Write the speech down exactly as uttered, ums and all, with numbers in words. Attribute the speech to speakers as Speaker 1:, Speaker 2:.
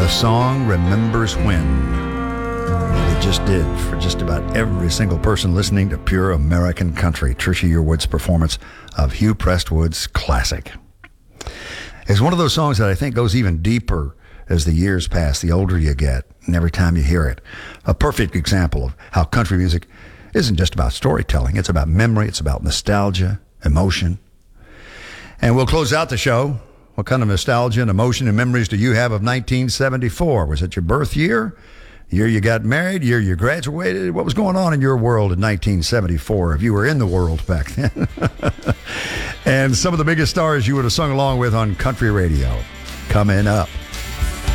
Speaker 1: The song Remembers When. It just did for just about every single person listening to Pure American Country. Trisha Yearwood's performance of Hugh Prestwood's classic. It's one of those songs that I think goes even deeper as the years pass, the older you get, and every time you hear it. A perfect example of how country music isn't just about storytelling. It's about memory. It's about nostalgia, emotion. And we'll close out the show. What kind of nostalgia and emotion and memories do you have of nineteen seventy-four? Was it your birth year? Year you got married? Year you graduated? What was going on in your world in nineteen seventy-four if you were in the world back then? And some of the biggest stars you would have sung along with on country radio coming up.